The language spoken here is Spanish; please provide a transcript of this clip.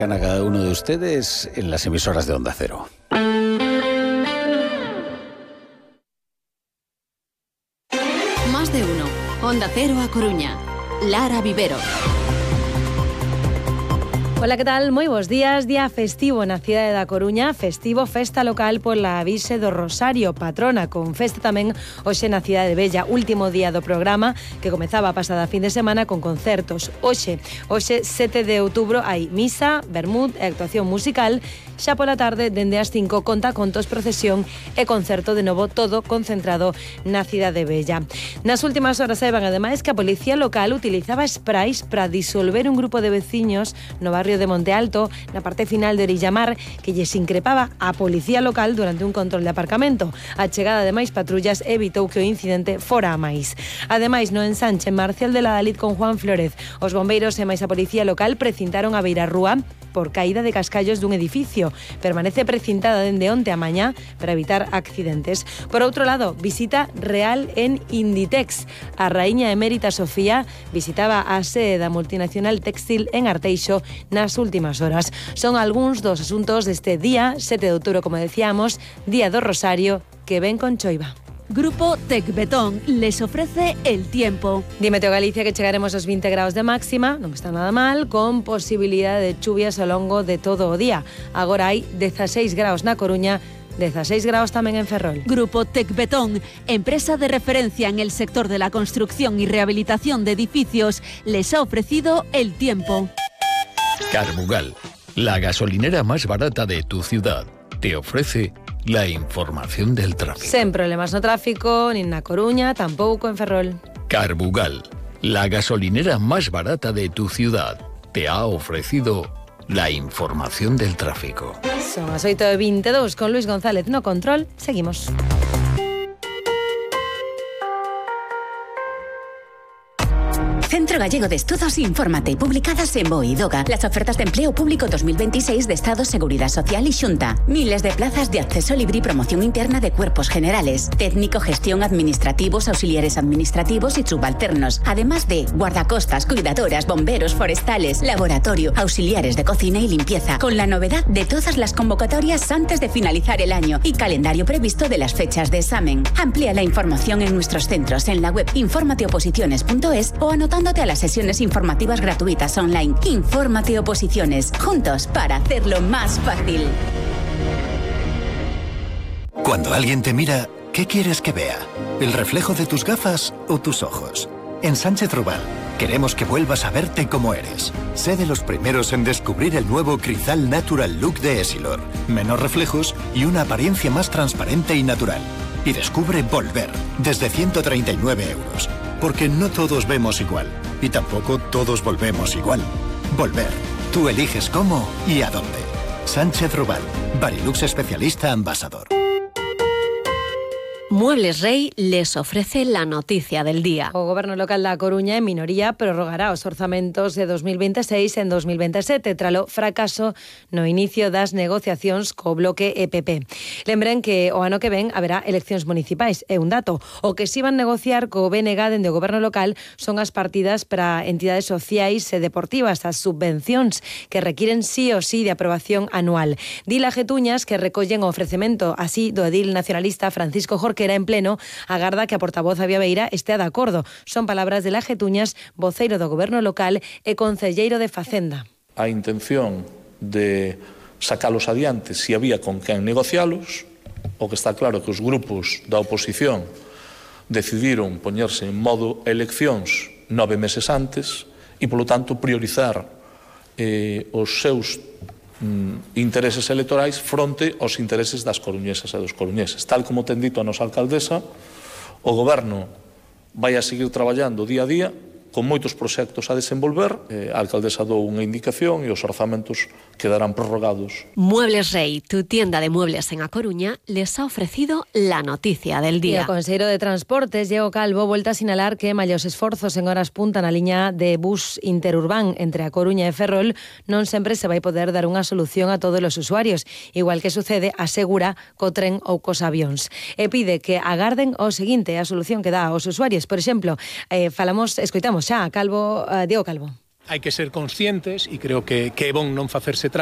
A cada uno de ustedes en las emisoras de Onda Cero. Más de uno. Onda Cero A Coruña. Lara Vivero. Ola, que tal? Moi bons días. Día festivo na cidade da Coruña. Festivo, festa local pola Virxe do Rosario, patrona, con festa tamén hoxe na cidade de Bella. Último día do programa, que comezaba a pasada fin de semana con concertos. Hoxe 7 de outubro, hai misa, vermut e actuación musical. Xa pola tarde, dende as 5, conta contos, procesión e concerto, de novo todo concentrado na cidade de Bella. Nas últimas horas saiban ademais que a policía local utilizaba sprays para disolver un grupo de veciños no barrio de Monte Alto, na parte final de Orillamar, que lles increpaba a policía local durante un control de aparcamento. A chegada de máis patrullas evitou que o incidente fora a máis. Ademais, no ensanche Marcial de la Dalit con Juan Flórez, os bombeiros e máis a policía local precintaron a beirarrúa por caída de cascallos dun edificio. Permanece precintada dende onte a mañá para evitar accidentes. Por outro lado, visita real en Inditex. A raíña emérita Sofía visitaba a sede da multinacional textil en Arteixo nas últimas horas. Son algúns dos asuntos deste día 7 de outubro, como decíamos, Día do Rosario, que ven con choiva. Grupo Tecbetón les ofrece el tiempo. Dime, Teo Galicia, que chegaremos aos 20 graus de máxima, non está nada mal, con posibilidade de chuvias ao longo de todo o día. Agora hai 16 graus na Coruña, 16 graus tamén en Ferrol. Grupo Tecbetón, empresa de referencia en el sector de la construcción y rehabilitación de edificios, les ha ofrecido el tiempo. Carbugal, la gasolinera más barata de tu ciudad, te ofrece la información del tráfico. Sen problemas no tráfico, nin na Coruña, tampouco en Ferrol. Carbugal, la gasolinera más barata de tu ciudad, te ha ofrecido la información del tráfico. Son as 8:22 con Luis González no control. Seguimos. Centro Gallego de Estudos, infórmate. Publicadas en BOE y DOGA. Las ofertas de empleo público 2026 de Estado, Seguridad Social y Xunta. Miles de plazas de acceso libre y promoción interna de cuerpos generales. Técnico, gestión, administrativos, auxiliares administrativos y subalternos. Además de guardacostas, cuidadoras, bomberos, forestales, laboratorio, auxiliares de cocina y limpieza. Con la novedad de todas las convocatorias antes de finalizar el año y calendario previsto de las fechas de examen. Amplía la información en nuestros centros en la web informateoposiciones.es o anotándote a las sesiones informativas gratuitas online. Infórmate Oposiciones, juntos para hacerlo más fácil. Cuando alguien te mira, ¿qué quieres que vea? ¿El reflejo de tus gafas o tus ojos? En Sánchez Rubal queremos que vuelvas a verte como eres. Sé de los primeros en descubrir el nuevo Crizal Natural Look de Essilor. Menos reflejos y una apariencia más transparente y natural. Y descubre Volver, desde 139 euros. Porque no todos vemos igual. Y tampoco todos volvemos igual. Volver. Tú eliges cómo y a dónde. Sánchez Rubal. Barilux especialista ambasador. Muebles Rey les ofrece la noticia del día. O Goberno local da Coruña, en minoría, prorrogará os orzamentos de 2026 en 2027, tralo fracaso no inicio das negociacións co bloque EPP. Lembren que o ano que ven haberá eleccións municipais. É un dato. O que se van negociar co BNG dende o Goberno local son as partidas para entidades sociais e deportivas, as subvencións que requiren sí o sí de aprobación anual. Dila Getuñas, que recollen o ofrecemento así do edil nacionalista Francisco Jorquera en pleno, agarda que a portavoz Avia Beira estea de acordo. Son palabras de la Getuñas, voceiro do Goberno local e concelleiro de Facenda. A intención de sacalos adiante se había con quen negocialos, o que está claro que os grupos da oposición decidiron poñerse en modo eleccións 9 meses antes e, polo tanto, priorizar os seus intereses electorais fronte aos intereses das coruñesas e dos coruñeses. Tal como ten dito a nosa alcaldesa, o Goberno vai a seguir traballando día a día con moitos proxectos a desenvolver. A alcaldesa dou unha indicación e os orzamentos quedarán prorrogados. Muebles Rey, tu tienda de muebles en A Coruña, les ha ofrecido la noticia del día. E o Conselleiro de Transportes, Diego Calvo, volta a sinalar que mallos esforzos en horas punta na liña de bus interurbán entre A Coruña e Ferrol non sempre se vai poder dar unha solución a todos os usuarios, igual que sucede, asegura, co tren ou cos avións. E pide que agarden o seguinte, a solución que dá aos usuarios. Por exemplo, escoitamos xa a Diego Calvo. hai que ser conscientes e creo que é bon non facerse